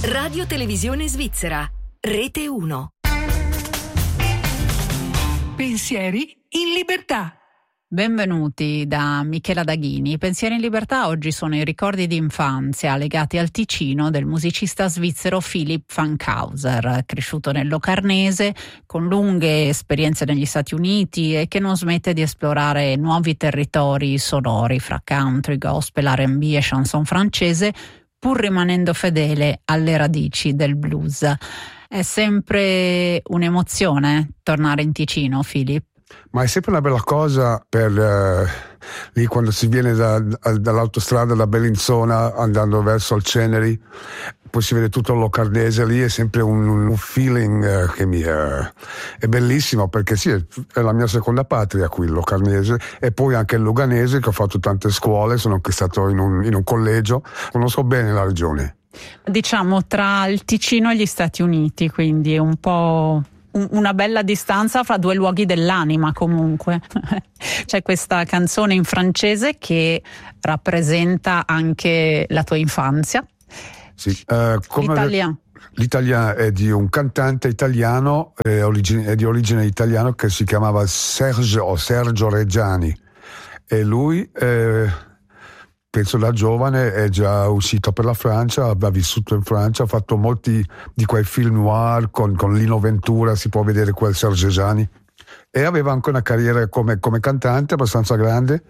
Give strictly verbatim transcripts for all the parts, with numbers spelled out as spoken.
Radio Televisione Svizzera, Rete uno. Pensieri in libertà. Benvenuti da Michela Daghini. I Pensieri in libertà oggi sono i ricordi di infanzia legati al Ticino del musicista svizzero Philipp Fankhauser, cresciuto nel Locarnese con lunghe esperienze negli Stati Uniti e che non smette di esplorare nuovi territori sonori fra country, gospel, R and B e chanson francese, pur rimanendo fedele alle radici del blues. È sempre un'emozione tornare in Ticino, Philipp? Ma è sempre una bella cosa per uh, lì quando si viene da, da, dall'autostrada da Bellinzona andando verso il Ceneri, poi si vede tutto il Locarnese, lì è sempre un, un feeling uh, che mi uh, è bellissimo, perché sì, è, è la mia seconda patria qui, il Locarnese, e poi anche il Luganese, che ho fatto tante scuole, sono anche stato in un, in un collegio, conosco bene la regione. Diciamo tra il Ticino e gli Stati Uniti, quindi è un po' una bella distanza fra due luoghi dell'anima. Comunque c'è questa canzone in francese che rappresenta anche la tua infanzia. Sì, uh, come l'italiano. L'italiano è di un cantante italiano, è, origine, è di origine italiana, che si chiamava Sergio o Sergio Reggiani, e lui eh, penso da giovane è già uscito per la Francia, ha vissuto in Francia, ha fatto molti di quei film noir con, con Lino Ventura, si può vedere quel Sergio Reggiani, e aveva anche una carriera come, come cantante abbastanza grande.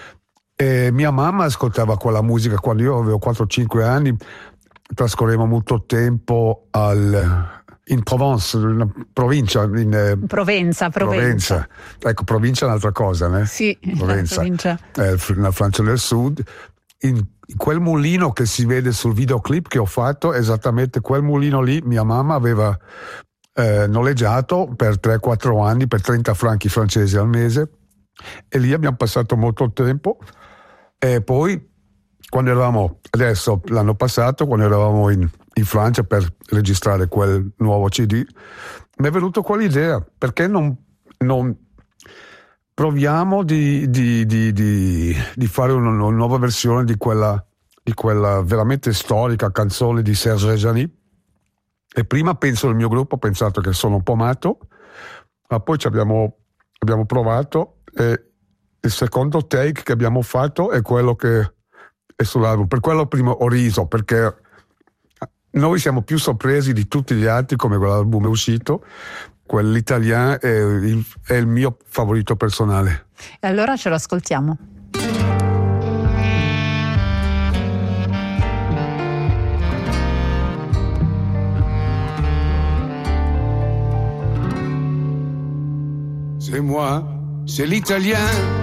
E mia mamma ascoltava quella musica quando io avevo quattro cinque anni, trascorreva molto tempo al, in Provence, una provincia in eh, Provenza, Provenza. Provenza. Ecco, provincia è un'altra cosa, né? Sì, Provenza, provincia. Eh, nella Francia del Sud. In quel mulino che si vede sul videoclip che ho fatto, esattamente quel mulino lì, mia mamma aveva eh, noleggiato per tre quattro anni per trenta franchi francesi al mese, e lì abbiamo passato molto tempo. E poi quando eravamo, adesso l'anno passato, quando eravamo in, in Francia per registrare quel nuovo C D, mi è venuta quell'idea, perché non, non proviamo di, di, di, di, di fare una, una nuova versione di quella, di quella veramente storica canzone di Serge Reggiani. E prima penso il mio gruppo ha pensato che sono un po' matto, ma poi ci abbiamo, abbiamo provato, e il secondo take che abbiamo fatto è quello che è sull'album. Per quello prima ho riso, perché noi siamo più sorpresi di tutti gli altri come quell'album è uscito. Quell'italiano è il, è il mio favorito personale. E allora ce lo ascoltiamo. C'est moi, c'est l'italien